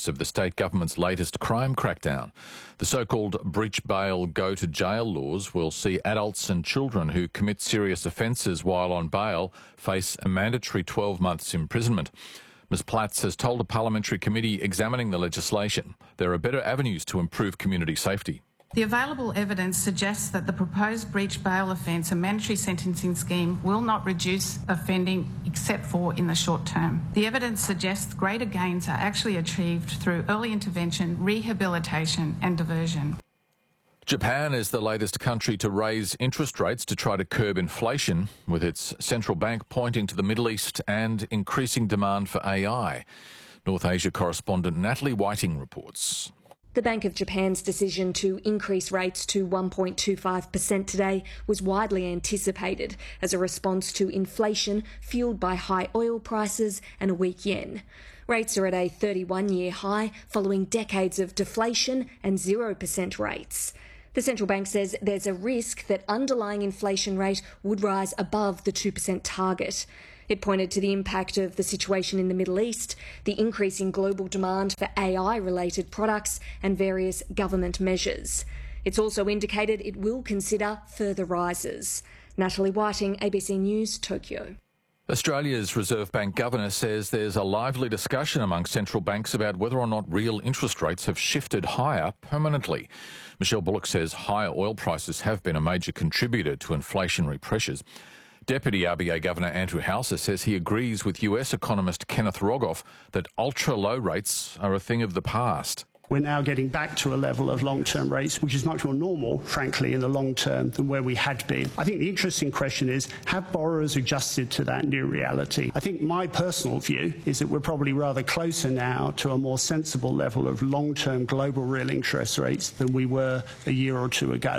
benefits of the state government's latest crime crackdown. The so-called breach bail, go to jail laws will see adults and children who commit serious offences while on bail face a mandatory 12 months imprisonment. Ms Platts has told a parliamentary committee examining the legislation there are better avenues to improve community safety. The available evidence suggests that the proposed breach bail offence and mandatory sentencing scheme will not reduce offending except for in the short term. The evidence suggests greater gains are actually achieved through early intervention, rehabilitation and diversion. Japan is the latest country to raise interest rates to try to curb inflation, with its central bank pointing to the Middle East and increasing demand for AI. North Asia correspondent Natalie Whiting reports. The Bank of Japan's decision to increase rates to 1.25% today was widely anticipated as a response to inflation fuelled by high oil prices and a weak yen. Rates are at a 31-year high following decades of deflation and 0% rates. The central bank says there's a risk that underlying inflation rate would rise above the 2% target. It pointed to the impact of the situation in the Middle East, the increase in global demand for AI-related products and various government measures. It's also indicated it will consider further rises. Natalie Whiting, ABC News, Tokyo. Australia's Reserve Bank Governor says there's a lively discussion among central banks about whether or not real interest rates have shifted higher permanently. Michelle Bullock says higher oil prices have been a major contributor to inflationary pressures. Deputy RBA Governor Andrew Hauser says he agrees with US economist Kenneth Rogoff that ultra-low rates are a thing of the past. We're now getting back to a level of long-term rates, which is much more normal, frankly, in the long term than where we had been. I think the interesting question is, have borrowers adjusted to that new reality? I think my personal view is that we're probably rather closer now to a more sensible level of long-term global real interest rates than we were a year or two ago.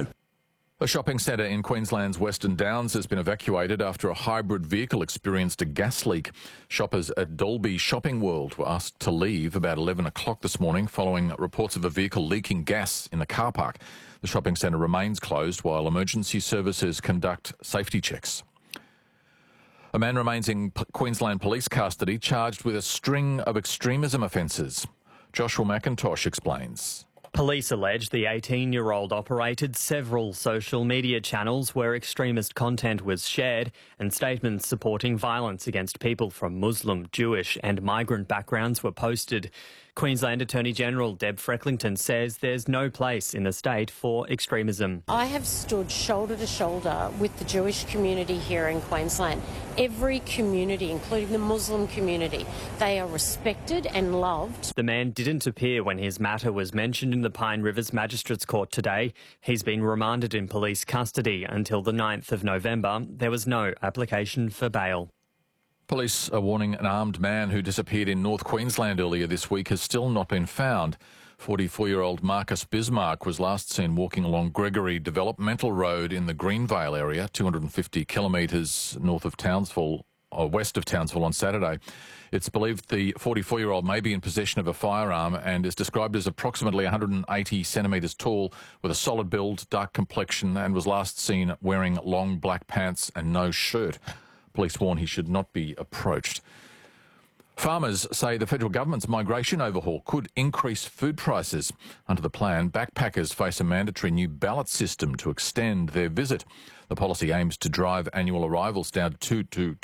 A shopping centre in Queensland's Western Downs has been evacuated after a hybrid vehicle experienced a gas leak. Shoppers at Dolby Shopping World were asked to leave about 11 o'clock this morning following reports of a vehicle leaking gas in the car park. The shopping centre remains closed while emergency services conduct safety checks. A man remains in Queensland police custody charged with a string of extremism offences. Joshua McIntosh explains. Police allege the 18-year-old operated several social media channels where extremist content was shared and statements supporting violence against people from Muslim, Jewish and migrant backgrounds were posted. Queensland Attorney-General Deb Frecklington says there's no place in the state for extremism. I have stood shoulder to shoulder with the Jewish community here in Queensland. Every community, including the Muslim community, they are respected and loved. The man didn't appear when his matter was mentioned in the Pine Rivers Magistrates Court today. He's been remanded in police custody until the 9th of November. There was no application for bail. Police are warning an armed man who disappeared in North Queensland earlier this week has still not been found. 44-year-old Marcus Bismarck was last seen walking along Gregory Developmental Road in the Greenvale area, 250 kilometres north of Townsville, or west of Townsville on Saturday. It's believed the 44-year-old may be in possession of a firearm and is described as approximately 180 centimetres tall with a solid build, dark complexion and was last seen wearing long black pants and no shirt. Police warn he should not be approached. Farmers say the federal government's migration overhaul could increase food prices. Under the plan, backpackers face a mandatory new ballot system to extend their visit. The policy aims to drive annual arrivals down to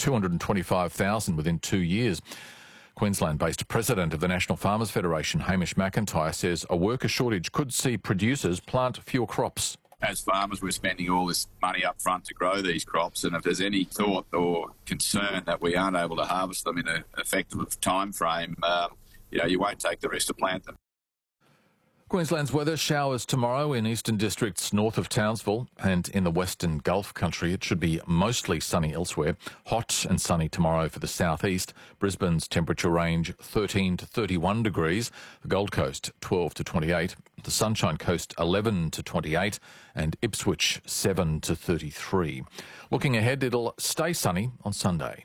225,000 within 2 years. Queensland-based President of the National Farmers Federation, Hamish McIntyre, says a worker shortage could see producers plant fewer crops. As farmers, we're spending all this money up front to grow these crops, and if there's any thought or concern that we aren't able to harvest them in an effective time frame, you won't take the risk to plant them. Queensland's weather: showers tomorrow in eastern districts north of Townsville and in the western Gulf country. It should be mostly sunny elsewhere. Hot and sunny tomorrow for the southeast. Brisbane's temperature range 13 to 31 degrees. The Gold Coast 12 to 28. The Sunshine Coast 11 to 28 and Ipswich 7 to 33. Looking ahead, it'll stay sunny on Sunday.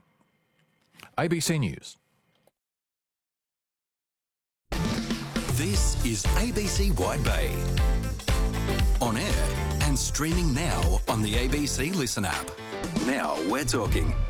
ABC News. This is ABC Wide Bay. On air and streaming now on the ABC Listen app. Now we're talking.